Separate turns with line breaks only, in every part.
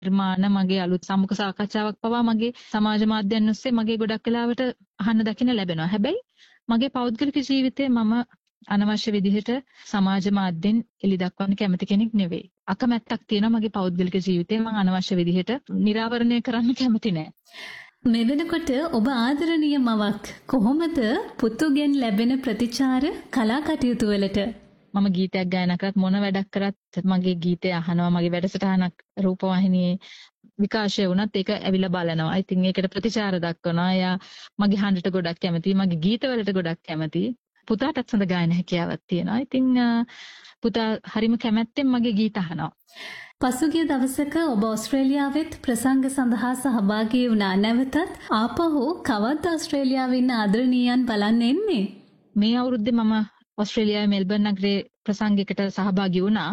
නිර්මාණ මගේ අලුත් සමුක සාකච්ඡාවක් පවා මගේ සමාජ මාධ්‍යයන් ඔස්සේ මගේ ගොඩක් වෙලාවට අහන්න දකින්න ලැබෙනවා. හැබැයි මගේ පෞද්ගලික ජීවිතේ මම අනවශ්‍ය විදිහට සමාජ මාධ්‍යෙන් එලි දක්වන්න කැමති කෙනෙක් නෙවෙයි. අකමැත්තක් තියෙනවා මගේ පෞද්ගලික ජීවිතේ මම අනවශ්‍ය විදිහට නිරාවරණය කරන්න කැමති නෑ.
මේ වෙනකොට ඔබ ආදරණීය මවක් කොහොමද පුතුගෙන් ලැබෙන ප්‍රතිචාර කලා කටයුතු වලට?
මම ගීතයක් ගායනා කරත් මොන වැඩක් කරත් මගේ ගීතය අහනවා. මගේ වැඩසටහනක් රූපවාහිනියේ විකාශය වුණත් ඒක ඇවිල්ලා බලනවා. ඉතින් ඒකට ප්‍රතිචාර දක්වනවා. එයා මගේ හඬට ගොඩක් කැමතියි. මගේ ගීතවලට ගොඩක් කැමතියි. පුතාටත් හොඳ ගායන හැකියාවක් තියෙනවා. ඉතින් පුතා හරිම කැමැත්තෙන් මගේ ගීත අහනවා.
පසුගිය දවසක ඔබ ඕස්ට්‍රේලියාවෙත් ප්‍රසංග සඳහා සහභාගී වුණා. නැවතත් ආපහු කවද්ද ඕස්ට්‍රේලියාවේ ඉන්න ආදරණීයන් බලන්න එන්නේ?
මේ අවුරුද්දේ මම ඕස්ට්‍රේලියාවේ මෙල්බර්න් නගරේ ප්‍රසංගයකට සහභාගී වුණා.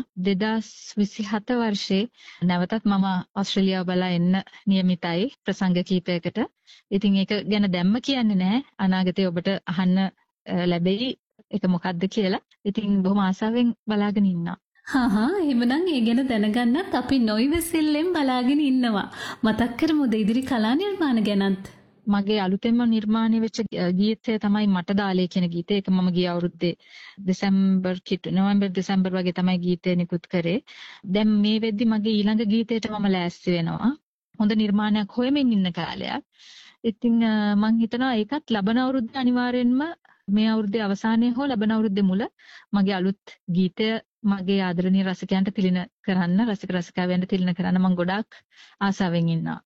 2027 වර්ෂයේ නැවතත් මම ඕස්ට්‍රේලියාව බලා එන්න නියමිතයි ප්‍රසංග කීපයකට. ඉතින් ඒක ගැන දැම්ම කියන්නේ නැහැ. අනාගතේ ඔබට අහන්න ලැබෙයි ඒක මොකක්ද කියලා. ඉතින් බොහොම ආසාවෙන් බලාගෙන ඉන්නවා.
එහෙමනම් ඒ ගැන දැනගන්නත් අපි නොයිවසිල්ලෙන් බලාගෙන ඉන්නවා. මතක් කරමුද ඉදිරි කලා නිර්මාණ ගැනත්?
මගේ අලුතෙන්ම නිර්මාණය වෙච්ච ගීතය තමයි මට දාලේ කියන ගීතය. ඒක මම ගිය අවුරුද්දේ නොවැම්බර් දෙසැම්බර් වගේ තමයි ගීතය නිකුත් කරේ. දැන් මේ වෙද්දි මගේ ඊළඟ ගීතයට මම ලෑස්ති වෙනවා. හොඳ නිර්මාණයක් හොයමින් ඉන්න කාලයක්. ඉතින් මම හිතනවා ඒකත් ලබන අවුරුද්දේ අනිවාර්යෙන්ම මේ අවුරුද්දේ අවසානයේ හෝ ලබන අවුරුද්දේ මුල මගේ අලුත් ගීතය මගේ ආදරණීය රසිකයන්ට තිලින කරන්න, රසික රසිකාවයන්ට තිලින කරන්න මම ගොඩාක් ආසාවෙන් ඉන්නවා.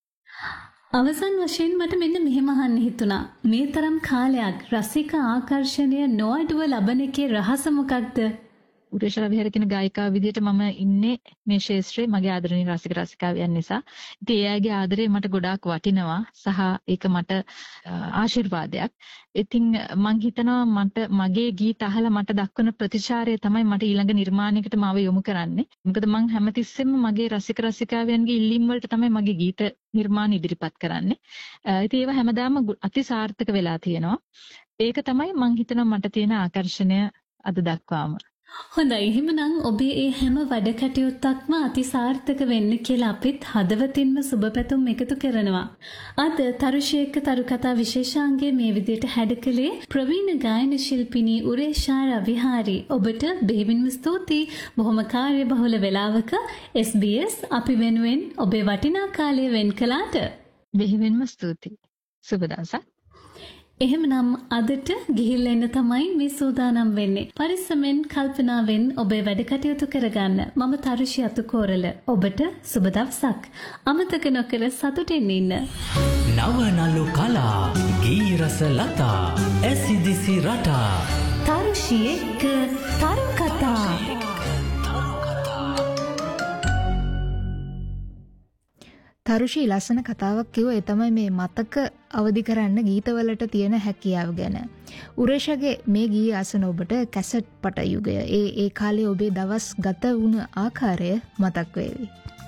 අවසන් වශයෙන් මට මෙන්න මෙහෙම අහන්න හිතුණා. මේ තරම් කාලයක් රසික ආකර්ෂණය නොඅඩුව ලබන එකේ රහස මොකක්ද?
උදේශා විහාර කියන ගායිකාව විදිහට මම ඉන්නේ මේ ක්ෂේත්‍රයේ මගේ ආදරණීය රසික රසිකාවයන් නිසා. ඉතින් ඒ අයගේ ආදරේ මට ගොඩාක් වටිනවා සහ ඒක මට ආශිර්වාදයක්. ඉතින් මම හිතනවා මට මගේ ගීත අහලා මට දක්වන ප්‍රතිචාරය තමයි මට ඊළඟ නිර්මාණයකට මාව යොමු කරන්නේ. මොකද මම හැමතිස්සෙම මගේ රසික රසිකාවයන්ගේ ඉල්ලීම් වලට තමයි මගේ ගීත නිර්මාණ ඉදිරිපත් කරන්නේ. ඉතින් ඒවා හැමදාම අති සාර්ථක වෙලා තියෙනවා. ඒක තමයි මම හිතනවා මට තියෙන ආකර්ෂණය අද දක්වාම.
හොඳයි, එහෙමනම් ඔබේ ඒ හැම වැඩ කටයුත්තක්ම අතිසාර්ථක වෙන්න කියලා අපිත් හදවතින්ම සුබපැතුම් එකතු කරනවා. අද තරුෂියක තරුකතා විශේෂාංගයේ මේ විදිහට හැඩකලේ ප්‍රවීණ ගායන ශිල්පිනී උරේෂා රවිහාරි. ඔබට බෙහෙවින්ම ස්තුතියි. බොහොම කාර්යබහුල වෙලාවක SBS අපි වෙනුවෙන් ඔබේ වටිනා කාලය වෙන් කළාට.
බෙහෙවින්ම ස්තුතියි. සුබ දවසක්.
එහෙමනම් අදට ගිහිල්ලා එන්න තමයි මේ සූදානම් වෙන්නේ. පරිස්සමෙන් කල්පනාවෙන් ඔබේ වැඩ කටයුතු කරගන්න. මම තරුෂි අතුකෝරල. ඔබට සුබ දවසක්. අමතක නොකර සතුටින් ඉන්න.
නවනලු කලා ගී රස ලතා ඇසිදිසි රටා
තරුෂි එක්ක තරු කතා.
තරුෂි ලස්සන කතාවක් කිව්වා. ඒ තමයි මේ මතක අවදි කරන්න ගීතවලට තියෙන හැකියාව ගැන. උරේෂගේ මේ ගී අසන ඔබට කැසට් පට යුගය ඒ කාලේ ඔබේ දවස් ගත වුණ ආකාරය මතක් වේවි.